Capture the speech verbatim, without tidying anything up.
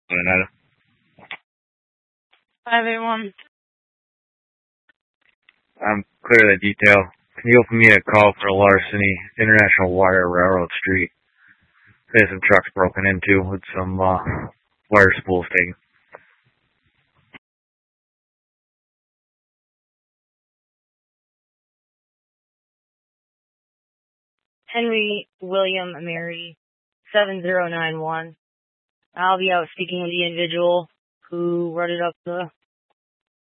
And five eight one. I'm clear the detail. Can you open me a call for larceny, International Wire, Railroad Street? They had some trucks broken into with some uh, wire spools taken. Henry William Mary seven zero nine one. I'll be out speaking with the individual who rutted up the